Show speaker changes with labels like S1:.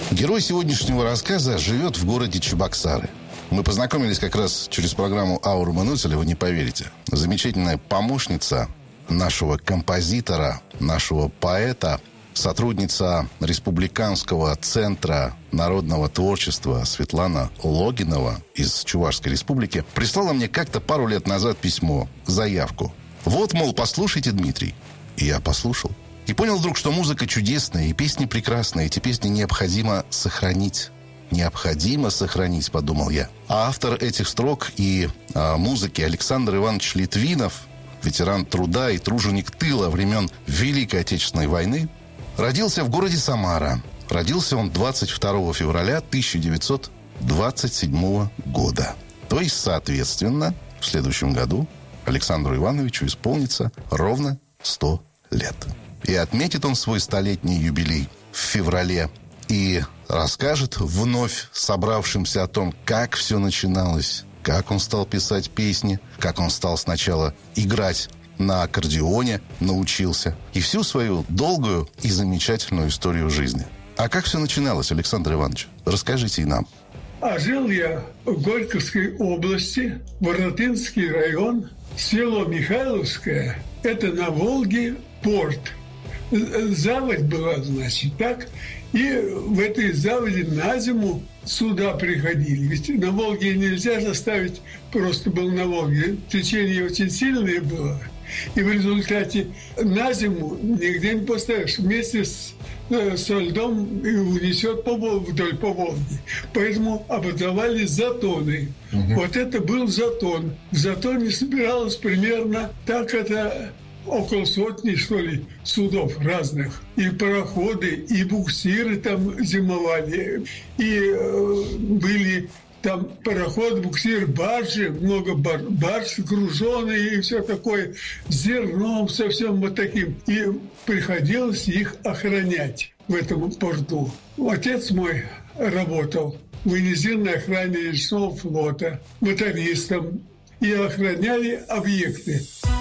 S1: Герой сегодняшнего рассказа живет в городе Чебоксары. Мы познакомились как раз через программу «Аура Мануцеля», вы не поверите. Замечательная помощница нашего композитора, нашего поэта, сотрудница Республиканского центра народного творчества Светлана Логинова из Чувашской республики прислала мне как-то пару лет назад письмо, заявку. Вот, мол, послушайте, Дмитрий. И я послушал. И понял вдруг, что музыка чудесная, и песни прекрасные, эти песни необходимо сохранить. Необходимо сохранить, подумал я. А автор этих строк и музыки Александр Иванович Литвинов, ветеран труда и труженик тыла времен Великой Отечественной войны, родился в городе Самара. Родился он 22 февраля 1927 года. То есть, соответственно, в следующем году Александру Ивановичу исполнится ровно 100 лет. И отметит он свой столетний юбилей в феврале. И расскажет вновь собравшимся о том, как все начиналось, как он стал писать песни, как он стал сначала играть на аккордеоне, научился. И всю свою долгую и замечательную историю жизни. А как все начиналось, Александр Иванович? Расскажите и нам.
S2: А жил я в Горьковской области, Воротынский район, село Михайловское. Это на Волге порт. Заводь была, значит, так. И в этой заводе на зиму суда приходили. Ведь на Волге нельзя заставить, просто был на Волге. Течение очень сильное было. И в результате на зиму нигде не поставишь. Вместе со льдом и унесет вдоль по Волге. Поэтому образовались затоны. Вот это был затон. В затоне собиралось примерно так это... около сотни, что ли, судов разных. И пароходы, и буксиры там зимовали. И были там пароход, буксир, баржи, много барж груженые и все такое, с зерном, совсем вот таким. И приходилось их охранять в этом порту. Отец мой работал в военизирной охране речного флота, мотористом, и охраняли объекты.